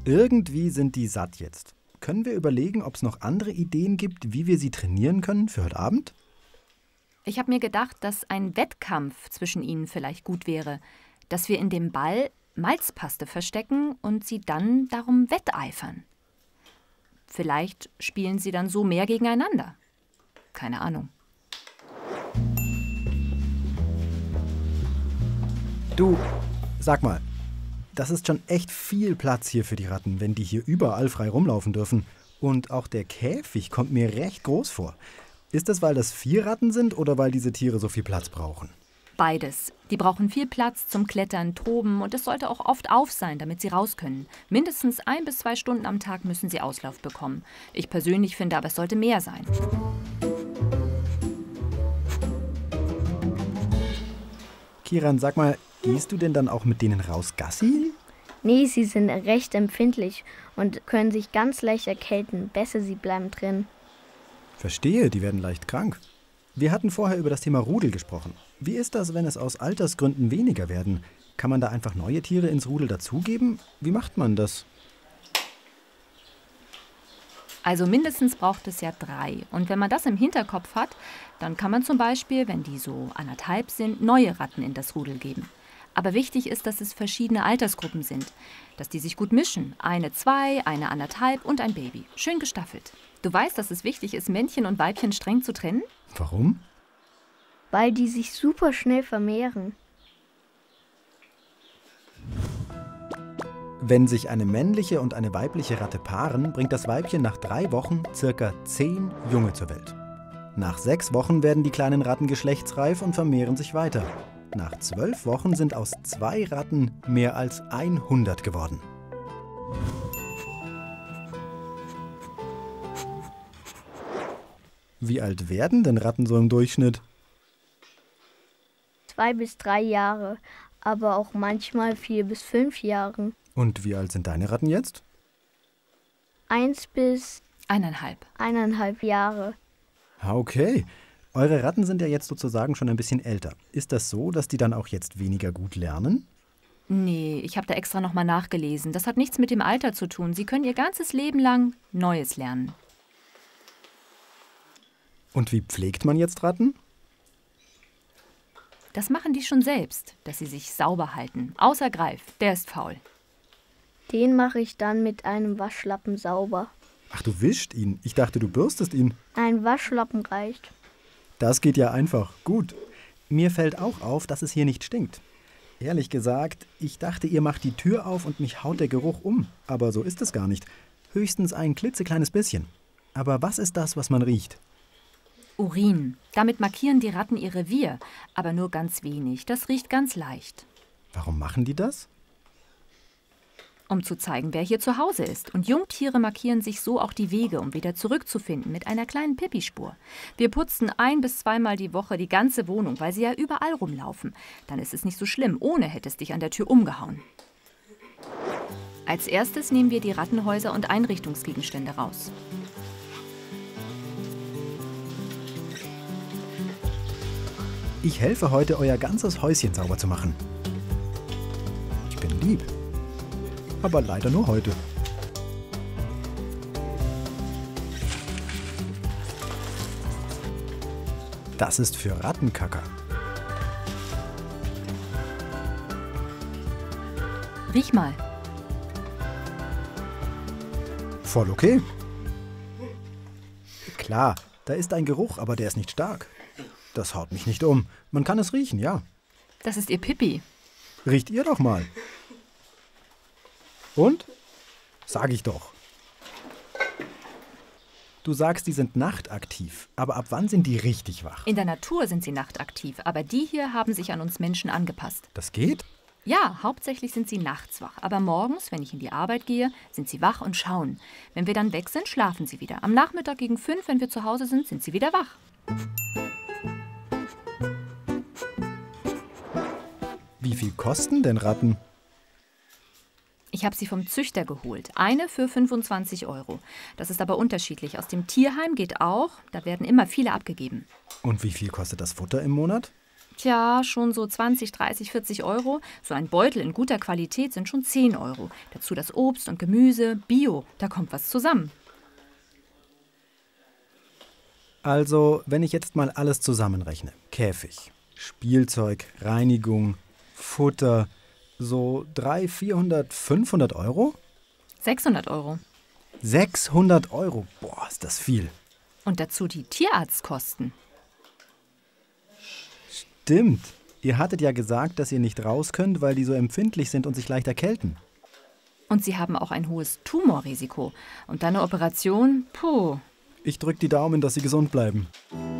Irgendwie sind die satt jetzt. Können wir überlegen, ob es noch andere Ideen gibt, wie wir sie trainieren können für heute Abend? Ich habe mir gedacht, dass ein Wettkampf zwischen ihnen vielleicht gut wäre. Dass wir in dem Ball Malzpaste verstecken und sie dann darum wetteifern. Vielleicht spielen sie dann so mehr gegeneinander. Keine Ahnung. Du, sag mal, das ist schon echt viel Platz hier für die Ratten, wenn die hier überall frei rumlaufen dürfen. Und auch der Käfig kommt mir recht groß vor. Ist das, weil das 4 Ratten sind oder weil diese Tiere so viel Platz brauchen? Beides. Die brauchen viel Platz zum Klettern, Toben und es sollte auch oft auf sein, damit sie raus können. Mindestens 1 bis 2 Stunden am Tag müssen sie Auslauf bekommen. Ich persönlich finde aber, es sollte mehr sein. Kiran, sag mal, gehst du denn dann auch mit denen raus Gassi? Nee, sie sind recht empfindlich und können sich ganz leicht erkälten. Besser, sie bleiben drin. Verstehe, die werden leicht krank. Wir hatten vorher über das Thema Rudel gesprochen. Wie ist das, wenn es aus Altersgründen weniger werden? Kann man da einfach neue Tiere ins Rudel dazugeben? Wie macht man das? Also mindestens braucht es ja 3. Und wenn man das im Hinterkopf hat, dann kann man zum Beispiel, wenn die so 1,5 sind, neue Ratten in das Rudel geben. Aber wichtig ist, dass es verschiedene Altersgruppen sind. Dass die sich gut mischen. 1, 2, 1, 1,5 und ein Baby. Schön gestaffelt. Du weißt, dass es wichtig ist, Männchen und Weibchen streng zu trennen? Warum? Weil die sich super schnell vermehren. Wenn sich eine männliche und eine weibliche Ratte paaren, bringt das Weibchen nach 3 Wochen ca. 10 Junge zur Welt. Nach 6 Wochen werden die kleinen Ratten geschlechtsreif und vermehren sich weiter. Nach 12 Wochen sind aus 2 Ratten mehr als 100 geworden. Wie alt werden denn Ratten so im Durchschnitt? 2 bis 3 Jahre, aber auch manchmal 4 bis 5 Jahre. Und wie alt sind deine Ratten jetzt? 1 bis 1,5. 1,5 Jahre. Okay. Eure Ratten sind ja jetzt sozusagen schon ein bisschen älter. Ist das so, dass die dann auch jetzt weniger gut lernen? Nee, ich habe da extra nochmal nachgelesen. Das hat nichts mit dem Alter zu tun. Sie können ihr ganzes Leben lang Neues lernen. Und wie pflegt man jetzt Ratten? Das machen die schon selbst, dass sie sich sauber halten. Außer Greif, der ist faul. Den mache ich dann mit einem Waschlappen sauber. Ach, du wischst ihn. Ich dachte, du bürstest ihn. Ein Waschlappen reicht. Das geht ja einfach. Gut. Mir fällt auch auf, dass es hier nicht stinkt. Ehrlich gesagt, ich dachte, ihr macht die Tür auf und mich haut der Geruch um. Aber so ist es gar nicht. Höchstens ein klitzekleines bisschen. Aber was ist das, was man riecht? Urin. Damit markieren die Ratten ihr Revier, aber nur ganz wenig. Das riecht ganz leicht. Warum machen die das? Um zu zeigen, wer hier zu Hause ist. Und Jungtiere markieren sich so auch die Wege, um wieder zurückzufinden mit einer kleinen Pipi-Spur. Wir putzen 1 bis 2 Mal die Woche die ganze Wohnung, weil sie ja überall rumlaufen. Dann ist es nicht so schlimm. Ohne hätte es dich an der Tür umgehauen. Als erstes nehmen wir die Rattenhäuser und Einrichtungsgegenstände raus. Ich helfe heute, euer ganzes Häuschen sauber zu machen. Ich bin lieb. Aber leider nur heute. Das ist für Rattenkacker. Riech mal. Voll okay. Klar, da ist ein Geruch, aber der ist nicht stark. Das haut mich nicht um. Man kann es riechen, ja. Das ist ihr Pipi. Riecht ihr doch mal. Und? Sag ich doch. Du sagst, die sind nachtaktiv. Aber ab wann sind die richtig wach? In der Natur sind sie nachtaktiv, aber die hier haben sich an uns Menschen angepasst. Das geht? Ja, hauptsächlich sind sie nachts wach. Aber morgens, wenn ich in die Arbeit gehe, sind sie wach und schauen. Wenn wir dann weg sind, schlafen sie wieder. Am Nachmittag gegen 5, wenn wir zu Hause sind, sind sie wieder wach. Wie viel kosten denn Ratten? Ich habe sie vom Züchter geholt. Eine für 25 €. Das ist aber unterschiedlich. Aus dem Tierheim geht auch. Da werden immer viele abgegeben. Und wie viel kostet das Futter im Monat? Tja, schon so 20, 30, 40 Euro. So ein Beutel in guter Qualität sind schon 10 Euro. Dazu das Obst und Gemüse, Bio, da kommt was zusammen. Also, wenn ich jetzt mal alles zusammenrechne. Käfig, Spielzeug, Reinigung, Futter, so 300, 400, 500 Euro? 600 Euro. 600 Euro, boah, ist das viel. Und dazu die Tierarztkosten. Stimmt, ihr hattet ja gesagt, dass ihr nicht raus könnt, weil die so empfindlich sind und sich leicht erkälten. Und sie haben auch ein hohes Tumorrisiko. Und dann eine Operation, puh. Ich drück die Daumen, dass sie gesund bleiben.